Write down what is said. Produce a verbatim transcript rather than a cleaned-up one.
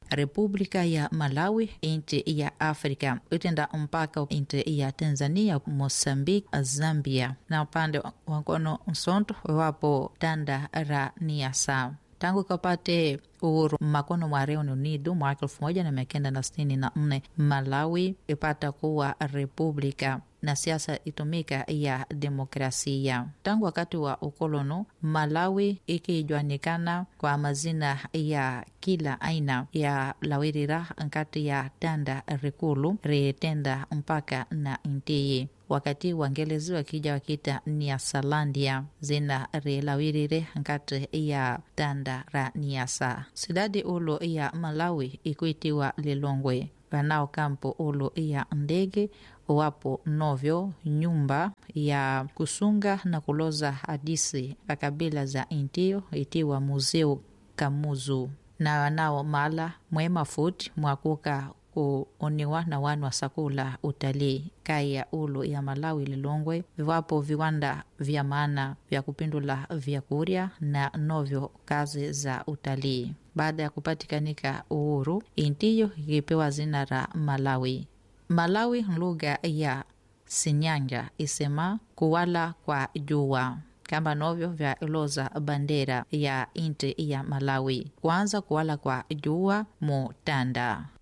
Republika ya Malawi, inti ya Afrika, utenda mpaka inti ya Tanzania, Mosambiki, Zambia na upande wa mkono msonto wapo tanda ra Niassa. Tangu kapate uhuru makono mwa Reino Unido mwaka elfu moja na mia kenda na sitini na nne, Malawi ipata kuwa republika na siasa itumika ya demokrasia. Tangu wakati wa ukolono, Malawi ikijuanikana kwa mazina ya kila aina ya lawirira nkati ya tanda rikulu ritenda mpaka na intiyi. Wakati wangelezi wakija wakita Niassalandia zina rilawirire nkati ya tanda ra Niassa. Sidadi ulo ya Malawi ikuitiwa Lilongwe. Panao kampo ulo ya ndege wapo novyo nyumba ya kusunga na kuloza hadisi akabila za intio itiwa Museu Kamuzu. Na wanao mala mwema futi mwakuka kuoniwa na wanu wa sakula utalii. Kaya ulo ya Malawi Lilongwe viwapo viwanda vya maana vya kupindula vya kuria na novyo kazi za utalii. Baada ya kupatikanika uhuru, intiyo ikipewa zina ra Malawi. Malawi lugha ya Sinyanja isema kuwala kwa jua, kama novyo vya iloza bandera ya inti ya Malawi. Kwanza kuwala kwa jua mutanda.